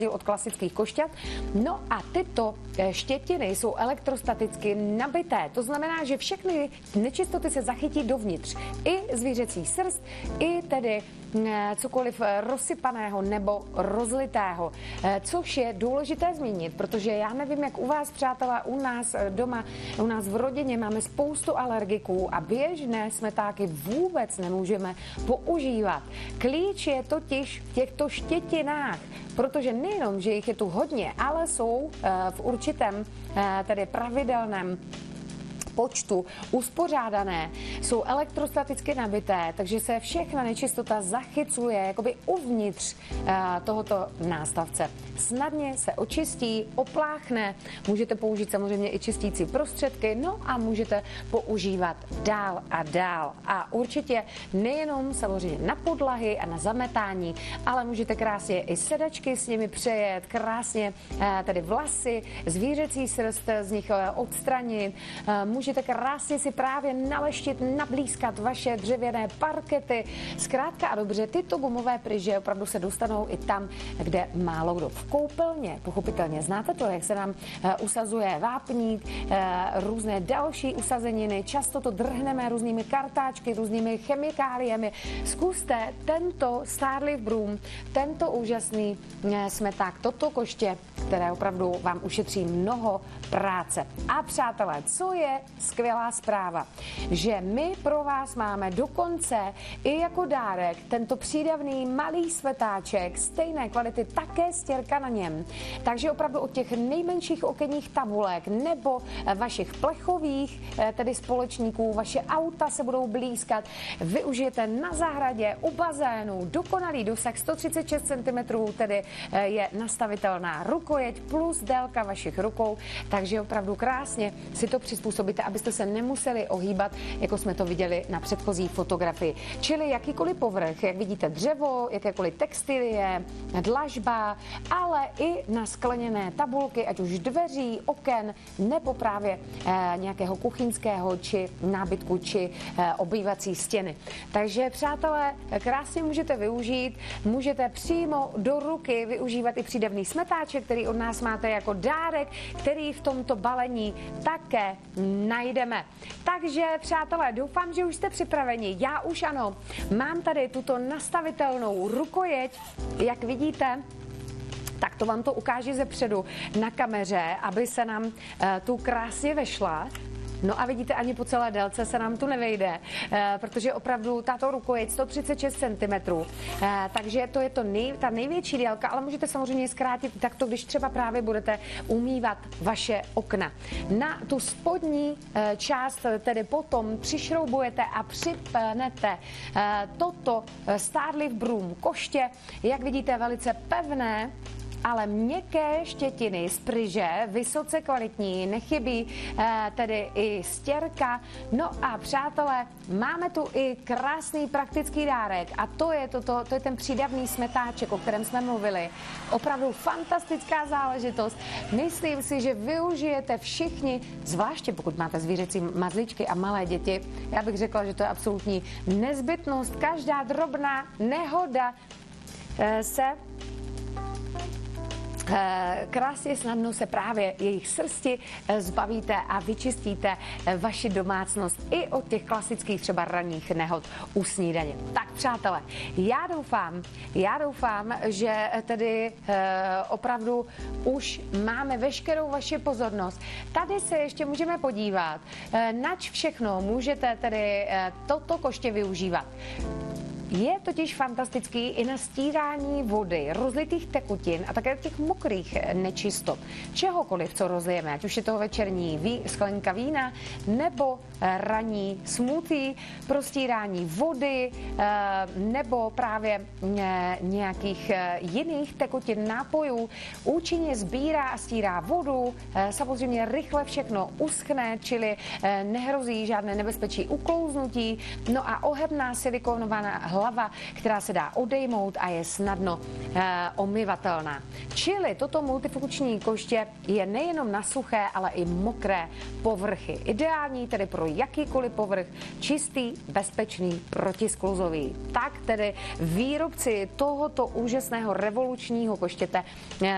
od klasických košťat. No a tyto štětiny jsou elektrostaticky nabité. To znamená, že všechny nečistoty se zachytí dovnitř. I zvířecí srst, i tedy cokoliv rozsypaného nebo rozlitého. Což je důležité zmínit, protože já nevím, jak u vás, přátelé, u nás doma, u nás v rodině máme spoustu alergiků a běžné smetáky vůbec nemůžeme používat. Klíč je totiž v těchto štětinách, protože nejenom, že jich je tu hodně, ale jsou v určitém, tedy pravidelném počtu uspořádané, jsou elektrostaticky nabité, takže se všechna nečistota zachycuje jakoby uvnitř tohoto nástavce. Snadně se očistí, opláchne, můžete použít samozřejmě i čistící prostředky, no a můžete používat dál a dál. A určitě nejenom samozřejmě na podlahy a na zametání, ale můžete krásně i sedačky s nimi přejet, krásně tedy vlasy, zvířecí srst z nich odstranit, můžete krásně si právě naleštit, nablízkat vaše dřevěné parkety. Zkrátka a dobře, tyto gumové pryže opravdu se dostanou i tam, kde málo kdo. V koupelně, pochopitelně, znáte to, jak se nám usazuje vápník, různé další usazeniny, často to drhneme různými kartáčky, různými chemikáliemi. Zkuste tento Starleaf Broom, tento úžasný smeták, toto koště, které opravdu vám ušetří mnoho práce. A přátelé, co je skvělá zpráva, že my pro vás máme dokonce i jako dárek tento přídavný malý smetáček stejné kvality, také stěrka na něm. Takže opravdu od těch nejmenších okenních tabulek nebo vašich plechových, tedy společníků, vaše auta se budou blízkat, využijete na zahradě, u bazénu, dokonalý dosah 136 cm, tedy je nastavitelná rukojeť plus délka vašich rukou, takže opravdu krásně si to přizpůsobíte, abyste se nemuseli ohýbat, jako jsme to viděli na předchozí fotografii. Čili jakýkoliv povrch, jak vidíte, dřevo, jakékoliv textilie, dlažba, ale i na skleněné tabulky, ať už dveří, oken, nebo právě nějakého kuchyňského či nábytku, či obývací stěny. Takže, přátelé, krásně můžete využít, můžete přímo do ruky využívat i přídavný smetáček, který od nás máte jako dárek, který v tomto balení také najdeme. Takže, přátelé, doufám, že už jste připraveni. Já už ano. Mám tady tuto nastavitelnou rukojeť, jak vidíte. Tak to vám to ukážu ze předu na kameře, aby se nám tu krásně vešla. No a vidíte, ani po celé délce se nám tu nevejde, protože opravdu tato rukojeť 136 cm, takže to je ta největší délka, ale můžete samozřejmě zkrátit takto, když třeba právě budete umývat vaše okna. Na tu spodní část tedy potom přišroubujete a připnete toto Starleaf Broom koště, jak vidíte, velice pevné, ale měkké štětiny z pryže, vysoce kvalitní, nechybí tedy i stěrka. No a přátelé, máme tu i krásný praktický dárek a to je ten přídavný smetáček, o kterém jsme mluvili. Opravdu fantastická záležitost. Myslím si, že využijete všichni, zvláště pokud máte zvířecí mazlíčky a malé děti. Já bych řekla, že to je absolutní nezbytnost. Každá drobná nehoda se krásně snadno se právě jejich srsti zbavíte a vyčistíte vaši domácnost i od těch klasických třeba ranních nehod u snídaně. Tak, přátelé, já doufám, že tedy opravdu už máme veškerou vaši pozornost. Tady se ještě můžeme podívat, nač všechno můžete tedy toto koště využívat. Je totiž fantastický i na stírání vody, rozlitých tekutin a také těch mokrých nečistot. Čehokoliv, co rozlijeme, ať už je to večerní sklenka vína nebo ranní smoothie, pro stírání vody nebo právě nějakých jiných tekutin, nápojů. Účinně sbírá a stírá vodu, samozřejmě rychle všechno uschne, čili nehrozí žádné nebezpečí uklouznutí. No a ohebná silikonovaná hlava, která se dá odejmout a je snadno omyvatelná. Čili toto multifunkční koště je nejenom na suché, ale i mokré povrchy. Ideální tedy pro jakýkoliv povrch, čistý, bezpečný, protiskluzový. Tak tedy výrobci tohoto úžasného revolučního koštěte